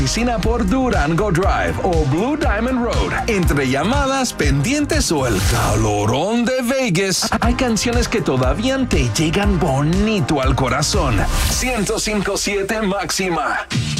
oficina por Durango Drive o Blue Diamond Road. Entre llamadas, pendientes o el calorón de Vegas, hay canciones que todavía te llegan bonito al corazón. 105.7 Máxima.